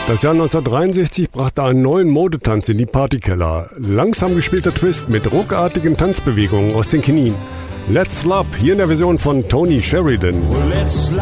Das Jahr 1963 brachte einen neuen Modetanz in die Partykeller. Langsam gespielter Twist mit ruckartigen Tanzbewegungen aus den Knien. Let's Slap, hier in der Version von Tony Sheridan.